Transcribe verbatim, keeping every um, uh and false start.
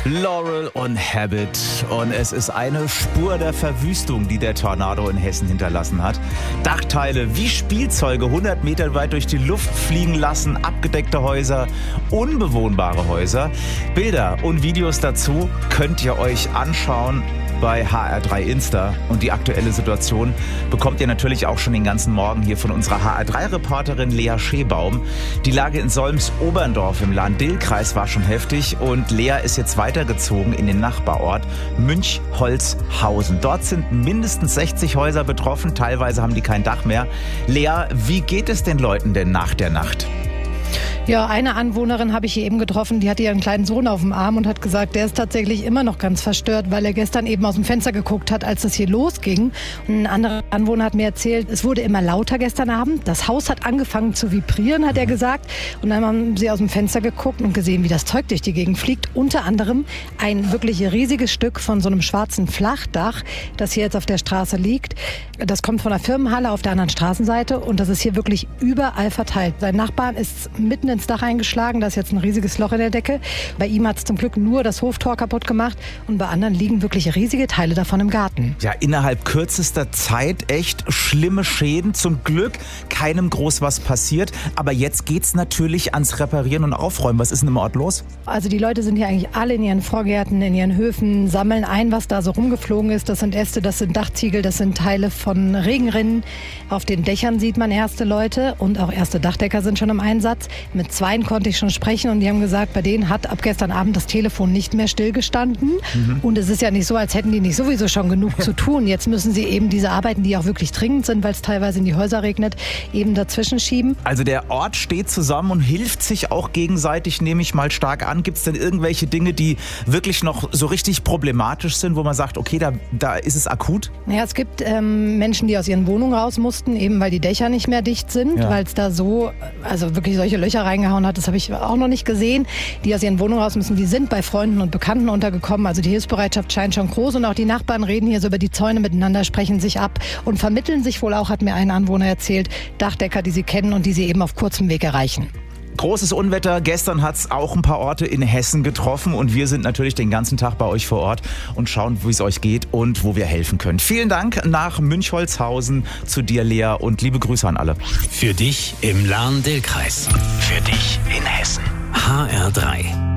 Laurel und Habit. Und es ist eine Spur der Verwüstung, die der Tornado in Hessen hinterlassen hat. Dachteile wie Spielzeuge hundert Meter weit durch die Luft fliegen lassen, abgedeckte Häuser, unbewohnbare Häuser. Bilder und Videos dazu könnt ihr euch anschauen bei H R drei Insta. Und die aktuelle Situation bekommt ihr natürlich auch schon den ganzen Morgen hier von unserer H R drei Reporterin Lea Schebaum. Die Lage in Solms-Oberndorf im Lahn-Dill-Kreis war schon heftig und Lea ist jetzt weitergezogen in den Nachbarort Münchholzhausen. Dort sind mindestens sechzig Häuser betroffen, teilweise haben die kein Dach mehr. Lea, wie geht es den Leuten denn nach der Nacht? Ja, eine Anwohnerin habe ich hier eben getroffen, die hatte ihren kleinen Sohn auf dem Arm und hat gesagt, der ist tatsächlich immer noch ganz verstört, weil er gestern eben aus dem Fenster geguckt hat, als das hier losging. Und ein anderer Anwohner hat mir erzählt, es wurde immer lauter gestern Abend. Das Haus hat angefangen zu vibrieren, hat er gesagt. Und dann haben sie aus dem Fenster geguckt und gesehen, wie das Zeug durch die Gegend fliegt. Unter anderem ein wirklich riesiges Stück von so einem schwarzen Flachdach, das hier jetzt auf der Straße liegt. Das kommt von der Firmenhalle auf der anderen Straßenseite und das ist hier wirklich überall verteilt. Sein Nachbarn ist mitten ins Dach eingeschlagen, da ist jetzt ein riesiges Loch in der Decke. Bei ihm hat es zum Glück nur das Hoftor kaputt gemacht und bei anderen liegen wirklich riesige Teile davon im Garten. Ja, innerhalb kürzester Zeit echt schlimme Schäden. Zum Glück keinem groß was passiert. Aber jetzt geht's natürlich ans Reparieren und Aufräumen. Was ist denn im Ort los? Also die Leute sind hier eigentlich alle in ihren Vorgärten, in ihren Höfen, sammeln ein, was da so rumgeflogen ist. Das sind Äste, das sind Dachziegel, das sind Teile von Regenrinnen. Auf den Dächern sieht man erste Leute und auch erste Dachdecker sind schon im Einsatz. Mit zweien konnte ich schon sprechen und die haben gesagt, bei denen hat ab gestern Abend das Telefon nicht mehr stillgestanden. Mhm. Und es ist ja nicht so, als hätten die nicht sowieso schon genug zu tun. Jetzt müssen sie eben diese Arbeiten, die auch wirklich dringend sind, weil es teilweise in die Häuser regnet, eben dazwischen schieben. Also der Ort steht zusammen und hilft sich auch gegenseitig, nehme ich mal stark an. Gibt es denn irgendwelche Dinge, die wirklich noch so richtig problematisch sind, wo man sagt, okay, da, da ist es akut? Naja, es gibt ähm, Menschen, die aus ihren Wohnungen raus mussten, eben weil die Dächer nicht mehr dicht sind, ja. Weil es da so, also wirklich solche Löcher reingehauen hat, das habe ich auch noch nicht gesehen. Die aus ihren Wohnungen raus müssen, die sind bei Freunden und Bekannten untergekommen. Also die Hilfsbereitschaft scheint schon groß und auch die Nachbarn reden hier so über die Zäune miteinander, sprechen sich ab und vermitteln sich wohl auch, hat mir ein Anwohner erzählt, Dachdecker, die sie kennen und die sie eben auf kurzem Weg erreichen. Großes Unwetter. Gestern hat es auch ein paar Orte in Hessen getroffen und wir sind natürlich den ganzen Tag bei euch vor Ort und schauen, wie es euch geht und wo wir helfen können. Vielen Dank nach Münchholzhausen zu dir, Lea, und liebe Grüße an alle. Für dich im Lahn-Dill-Kreis. Für dich in Hessen. H R drei.